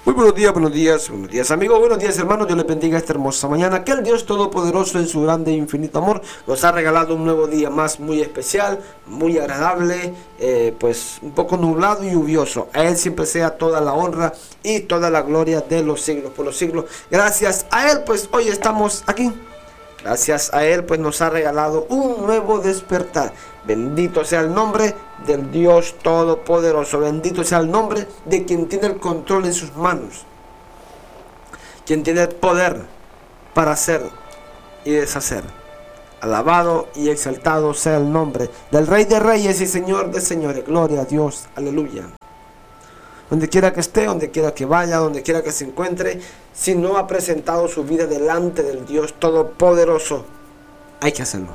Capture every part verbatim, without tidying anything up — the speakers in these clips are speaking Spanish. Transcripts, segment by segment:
Muy buenos días, buenos días, buenos días amigos, buenos días hermanos, Dios les bendiga esta hermosa mañana, que el Dios Todopoderoso en su grande e infinito amor nos ha regalado un nuevo día más muy especial, muy agradable, eh, pues un poco nublado y lluvioso. A Él siempre sea toda la honra y toda la gloria de los siglos por los siglos. Gracias a Él pues hoy estamos aquí. Gracias a Él pues nos ha regalado un nuevo despertar. Bendito sea el nombre del Dios Todopoderoso. Bendito sea el nombre de quien tiene el control en sus manos. Quien tiene el poder para hacer y deshacer. Alabado y exaltado sea el nombre del Rey de Reyes y Señor de Señores. Gloria a Dios. Aleluya. Donde quiera que esté, donde quiera que vaya, donde quiera que se encuentre, si no ha presentado su vida delante del Dios Todopoderoso, hay que hacerlo.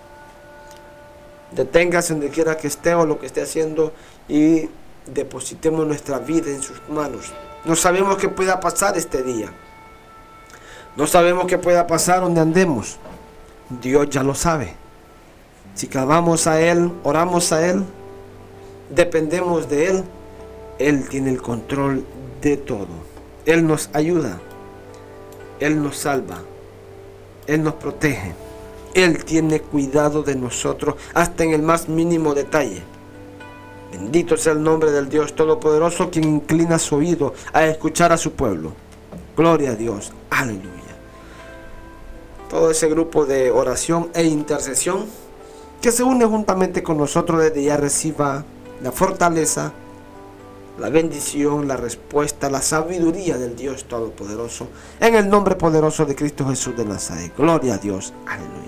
Deténgase donde quiera que esté o lo que esté haciendo y depositemos nuestra vida en sus manos. No sabemos qué pueda pasar este día. No sabemos qué pueda pasar donde andemos. Dios ya lo sabe. Si clamamos a Él, oramos a Él, dependemos de Él, Él tiene el control de todo. Él nos ayuda. Él nos salva. Él nos protege. Él tiene cuidado de nosotros hasta en el más mínimo detalle. Bendito sea el nombre del Dios Todopoderoso, quien inclina su oído a escuchar a su pueblo. Gloria a Dios. Aleluya. Todo ese grupo de oración e intercesión que se une juntamente con nosotros desde ya reciba la fortaleza, la bendición, la respuesta, la sabiduría del Dios Todopoderoso, en el nombre poderoso de Cristo Jesús de Nazaret. Gloria a Dios. Aleluya.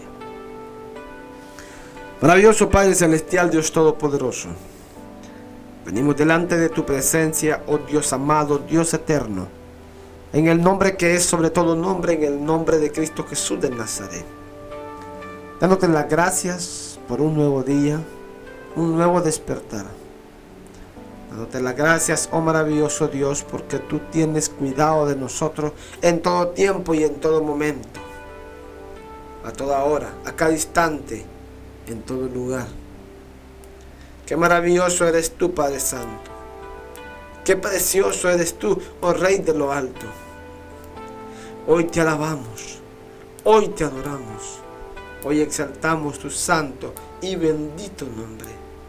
Maravilloso Padre Celestial, Dios Todopoderoso, venimos delante de tu presencia, oh Dios amado, Dios eterno, en el nombre que es sobre todo nombre, en el nombre de Cristo Jesús de Nazaret, dándote las gracias por un nuevo día, un nuevo despertar. Dándote las gracias, oh maravilloso Dios, porque tú tienes cuidado de nosotros en todo tiempo y en todo momento, a toda hora, a cada instante, en todo lugar. Qué maravilloso eres tú, Padre Santo. Qué precioso eres tú, oh Rey de lo alto. Hoy te alabamos, hoy te adoramos, hoy exaltamos tu santo y bendito nombre.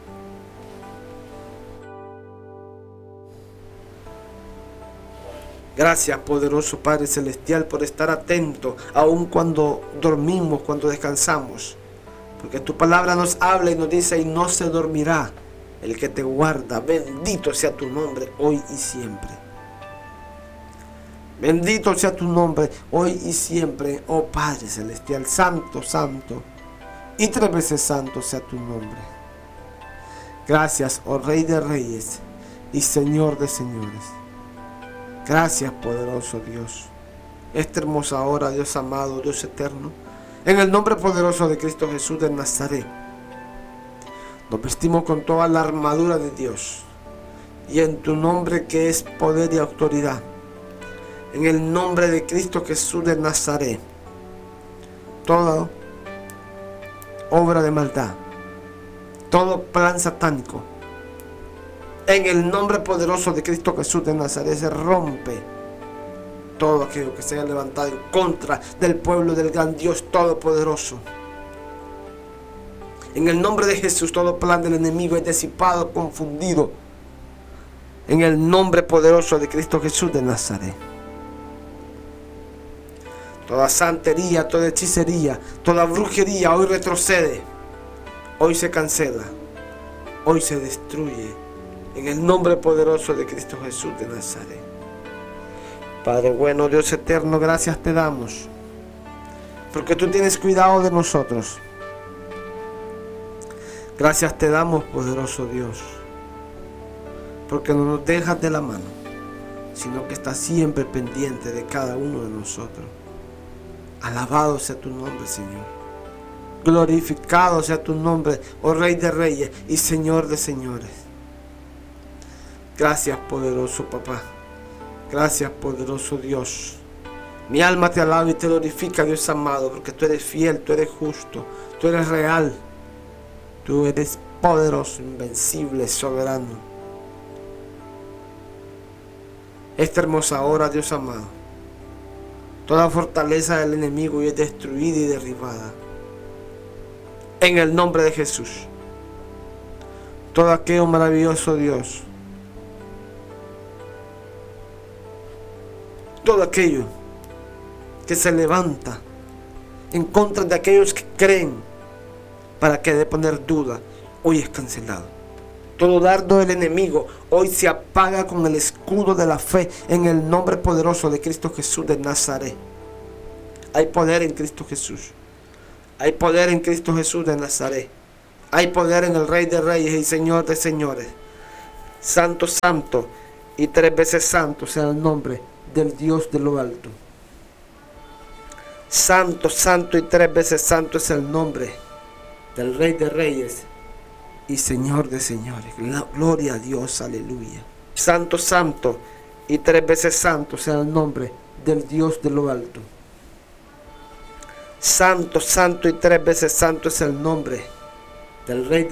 Gracias, poderoso Padre Celestial, por estar atento, aun cuando dormimos, cuando descansamos. Porque tu palabra nos habla y nos dice, y no se dormirá el que te guarda. Bendito sea tu nombre hoy y siempre. Bendito sea tu nombre hoy y siempre, oh Padre Celestial. Santo, santo y tres veces santo sea tu nombre. Gracias, oh Rey de Reyes y Señor de Señores. Gracias, poderoso Dios. Esta hermosa hora, Dios amado, Dios eterno, en el nombre poderoso de Cristo Jesús de Nazaret, nos vestimos con toda la armadura de Dios. Y en tu nombre que es poder y autoridad, en el nombre de Cristo Jesús de Nazaret, toda obra de maldad, todo plan satánico, en el nombre poderoso de Cristo Jesús de Nazaret se rompe. Todo aquello que se haya levantado en contra del pueblo del gran Dios Todopoderoso. En el nombre de Jesús, todo plan del enemigo es disipado, confundido. En el nombre poderoso de Cristo Jesús de Nazaret. Toda santería, toda hechicería, toda brujería hoy retrocede. Hoy se cancela. Hoy se destruye. En el nombre poderoso de Cristo Jesús de Nazaret. Padre bueno, Dios eterno, gracias te damos, porque tú tienes cuidado de nosotros. Gracias te damos, poderoso Dios, porque no nos dejas de la mano, sino que estás siempre pendiente de cada uno de nosotros. Alabado sea tu nombre, Señor. Glorificado sea tu nombre, oh Rey de Reyes y Señor de Señores. Gracias, poderoso Papá. Gracias, poderoso Dios. Mi alma te alaba y te glorifica, Dios amado, porque tú eres fiel, tú eres justo, tú eres real, tú eres poderoso, invencible, soberano. esta hermosa hora, Dios amado. Toda fortaleza del enemigo es destruida y derribada. En el nombre de Jesús. Todo aquello maravilloso, Dios. Todo aquello que se levanta en contra de aquellos que creen para que de poner duda, hoy es cancelado. Todo dardo del enemigo hoy se apaga con el escudo de la fe en el nombre poderoso de Cristo Jesús de Nazaret. Hay poder en Cristo Jesús. Hay poder en Cristo Jesús de Nazaret. Hay poder en el Rey de Reyes y Señor de Señores. Santo, santo y tres veces santo sea el nombre del Dios de lo alto. Santo, santo y tres veces santo es el nombre del Rey de Reyes y Señor de Señores. Gloria a Dios, aleluya. Santo, santo y tres veces santo sea el nombre del Dios de lo alto. Santo, santo y tres veces santo es el nombre del Rey de